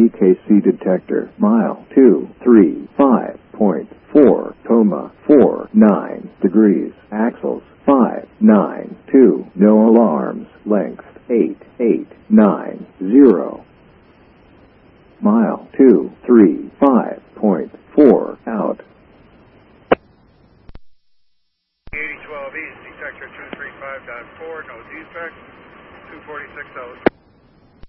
PKC detector. Mile 235.4, coma 49 degrees. Axles 592. No alarms. Length 8890. Mile 235.4 out. 8012 East, detector 235.4, no defect, 246 out.